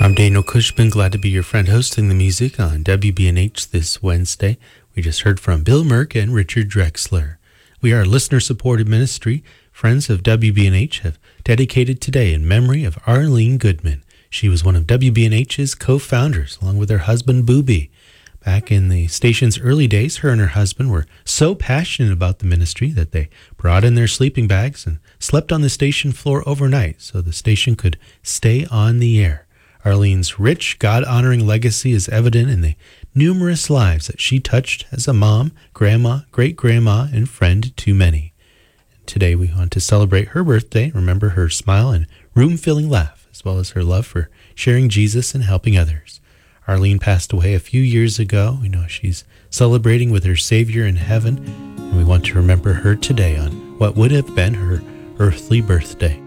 I'm Daniel Cushman, glad to be your friend hosting the music on WBNH this Wednesday. We just heard from Bill Merck and Richard Drexler. We are a listener-supported ministry. Friends of WBNH have dedicated today in memory of Arlene Goodman. She was one of WBNH's co-founders, along with her husband, Booby. Back in the station's early days, her and her husband were so passionate about the ministry that they brought in their sleeping bags and slept on the station floor overnight so the station could stay on the air. Arlene's rich, God-honoring legacy is evident in the numerous lives that she touched as a mom, grandma, great-grandma, and friend to many. Today we want to celebrate her birthday, remember her smile and room-filling laugh, as well as her love for sharing Jesus and helping others. Arlene passed away a few years ago. We know she's celebrating with her Savior in heaven, and we want to remember her today on what would have been her earthly birthday.